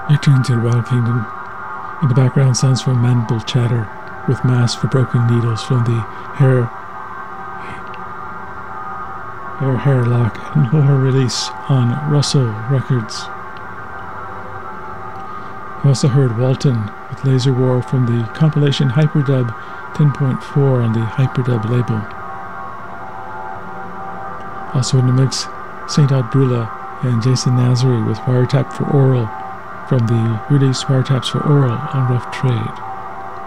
Return to the Wild Kingdom. In the background, sounds from mandible chatter with Mass for Broken Needles from the Hairlock and Lore release on Russell Records. You also heard Walton with Laser War from the compilation Hyperdub 10.4 on the Hyperdub label. Also in the mix, Saint Adbrula and Jason Nazary with Wiretap for Oral from the release Wiretaps for Oral on Rough Trade.